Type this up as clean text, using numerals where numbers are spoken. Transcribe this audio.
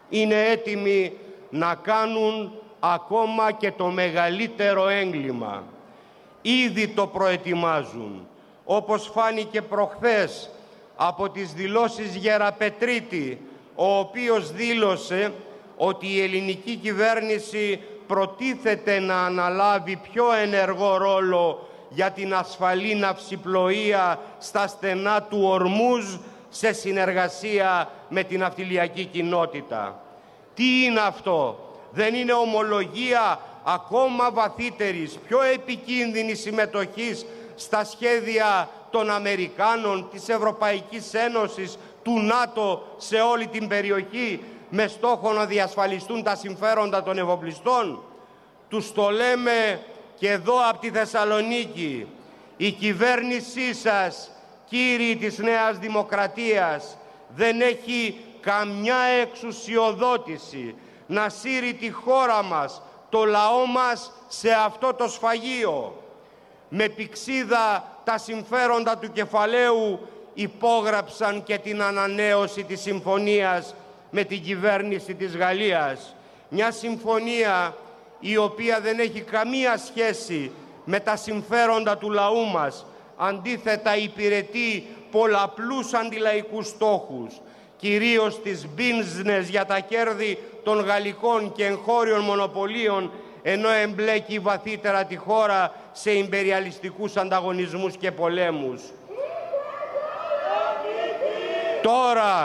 είναι έτοιμοι να κάνουν ακόμα και το μεγαλύτερο έγκλημα. Ήδη το προετοιμάζουν, όπως φάνηκε προχθές από τις δηλώσεις Γεραπετρίτη, ο οποίος δήλωσε ότι η ελληνική κυβέρνηση προτίθεται να αναλάβει πιο ενεργό ρόλο για την ασφαλή ναυσιπλοεία στα στενά του Ορμούζ σε συνεργασία με την ναυτιλιακή κοινότητα. Τι είναι αυτό? Δεν είναι ομολογία ακόμα βαθύτερης, πιο επικίνδυνης συμμετοχής στα σχέδια των Αμερικάνων, της Ευρωπαϊκής Ένωσης, του ΝΑΤΟ σε όλη την περιοχή, με στόχο να διασφαλιστούν τα συμφέροντα των εφοπλιστών? Τους το λέμε και εδώ από τη Θεσσαλονίκη. Η κυβέρνησή σας, κύριοι της Νέας Δημοκρατίας, δεν έχει καμιά εξουσιοδότηση να σύρει τη χώρα μας, το λαό μας, σε αυτό το σφαγείο. Με πηξίδα τα συμφέροντα του κεφαλαίου υπόγραψαν και την ανανέωση της συμφωνίας με την κυβέρνηση της Γαλλίας. Μια συμφωνία η οποία δεν έχει καμία σχέση με τα συμφέροντα του λαού μας. Αντίθετα, υπηρετεί πολλαπλούς αντιλαϊκούς στόχους, κυρίως τις μπίνζνες για τα κέρδη των γαλλικών και εγχώριων μονοπωλίων, ενώ εμπλέκει βαθύτερα τη χώρα σε ιμπεριαλιστικούς ανταγωνισμούς και πολέμους. Τώρα